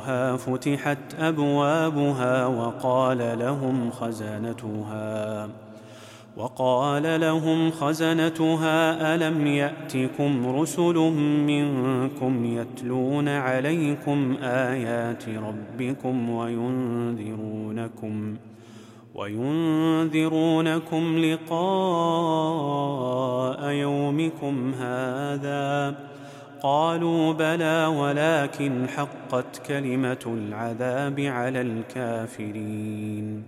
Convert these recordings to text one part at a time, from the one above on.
ادخلوها فتحت أبوابها وقال لهم خزنتها ألم يأتكم رسل منكم يتلون عليكم آيات ربكم وينذرونكم لقاء يومكم هذا؟ قالوا بلى ولكن حقت كلمة العذاب على الكافرين.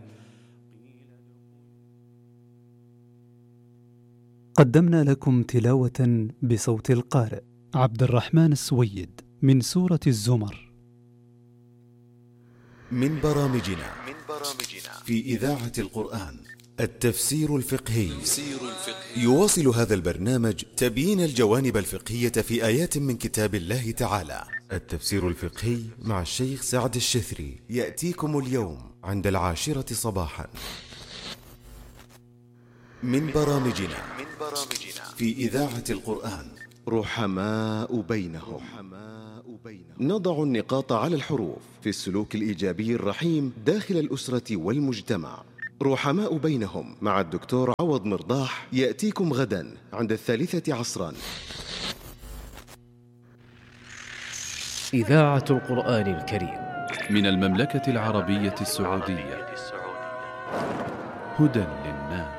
قدمنا لكم تلاوة بصوت القارئ عبد الرحمن السويد من سورة الزمر. من برامجنا في إذاعة القرآن التفسير الفقهي. يواصل هذا البرنامج تبيين الجوانب الفقهية في آيات من كتاب الله تعالى. التفسير الفقهي مع الشيخ سعد الشثري يأتيكم اليوم عند 10 صباحا. من برامجنا في إذاعة القرآن رحماء بينهم. نضع النقاط على الحروف في السلوك الإيجابي الرحيم داخل الأسرة والمجتمع. رحماء بينهم مع الدكتور عوض مرضاح يأتيكم غدا عند 3 عصرا. إذاعة القرآن الكريم من المملكة العربية السعودية. هدى للناس.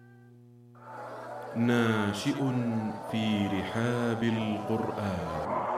ناشئ في رحاب القرآن.